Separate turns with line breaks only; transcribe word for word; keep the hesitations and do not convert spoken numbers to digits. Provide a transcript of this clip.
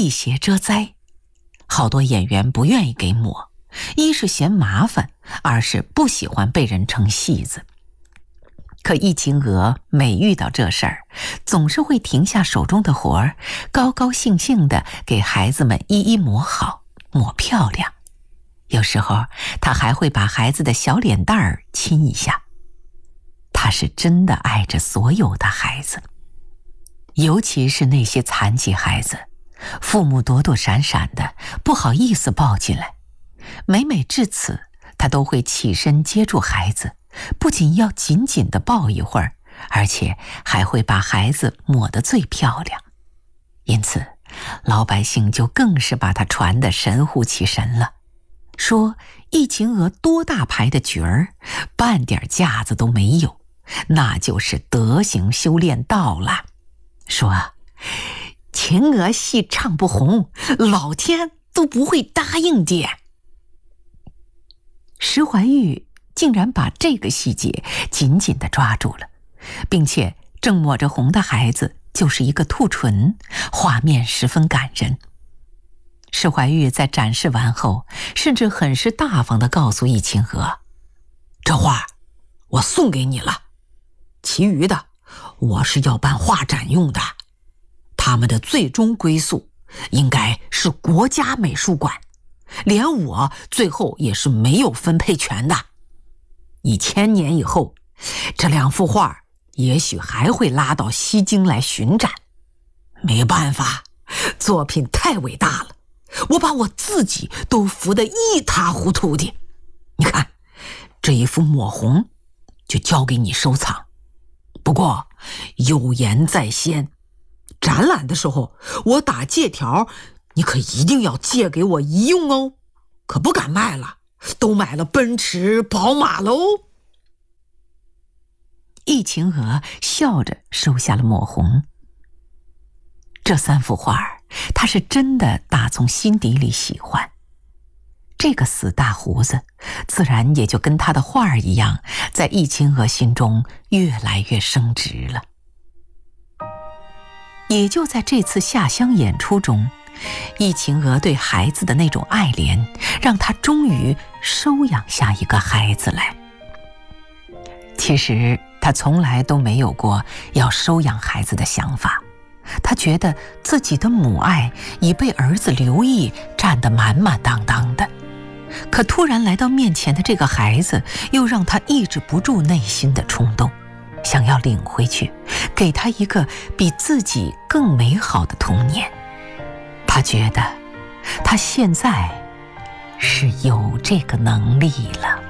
辟邪遮灾。好多演员不愿意给抹，一是嫌麻烦，二是不喜欢被人称戏子。可易秦娥每遇到这事儿，总是会停下手中的活儿，高高兴兴地给孩子们一一抹好，抹漂亮。有时候她还会把孩子的小脸蛋儿亲一下。她是真的爱着所有的孩子，尤其是那些残疾孩子，父母躲躲闪闪的，不好意思抱进来。每每至此，她都会起身接住孩子，不仅要紧紧地抱一会儿，而且还会把孩子抹得最漂亮。因此，老百姓就更是把她传得神乎其神了，说易秦娥多大牌的角儿，半点架子都没有，那就是德行修炼到了。说秦娥戏唱不红，老天都不会答应的。石怀玉竟然把这个细节紧紧地抓住了，并且正抹着红的孩子就是一个兔唇，画面十分感人。石怀玉在展示完后，甚至很是大方地告诉易秦娥，这画我送给你了，其余的我是要办画展用的，他们的最终归宿应该是国家美术馆，连我最后也是没有分配权的。一千年以后，这两幅画也许还会拉到西京来巡展。没办法，作品太伟大了，我把我自己都服得一塌糊涂的。你看，这一幅抹红就交给你收藏。不过有言在先，展览的时候我打借条，你可一定要借给我一用哦，可不敢卖了，都买了奔驰宝马喽。易秦娥笑着收下了抹红。这三幅画他是真的打从心底里喜欢，这个死大胡子自然也就跟他的画一样，在易秦娥心中越来越升值了。也就在这次下乡演出中，易秦娥对孩子的那种爱怜，让她终于收养下一个孩子来。其实她从来都没有过要收养孩子的想法，她觉得自己的母爱已被儿子刘毅占得满满当当的，可突然来到面前的这个孩子，又让她抑制不住内心的冲动，想要领回去，给他一个比自己更美好的童年。他觉得他现在是有这个能力了。